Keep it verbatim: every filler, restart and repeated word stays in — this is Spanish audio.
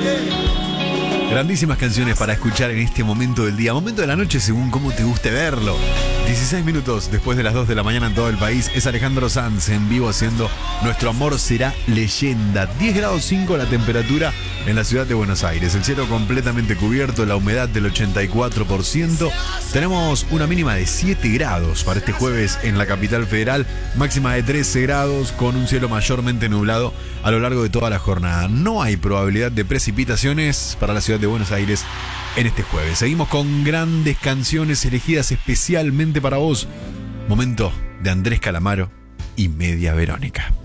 Grandísimas canciones para escuchar en este momento del día, momento de la noche según cómo te guste verlo. dieciséis minutos después de las dos de la mañana en todo el país, es Alejandro Sanz en vivo haciendo Nuestro Amor Será Leyenda. diez grados cinco la temperatura en la ciudad de Buenos Aires, el cielo completamente cubierto, la humedad del ochenta y cuatro por ciento. Tenemos una mínima de siete grados para este jueves en la capital federal, máxima de trece grados con un cielo mayormente nublado a lo largo de toda la jornada. No hay probabilidad de precipitaciones para la ciudad de Buenos Aires en este jueves. Seguimos con grandes canciones elegidas especialmente para vos. Momento de Andrés Calamaro y Media Verónica.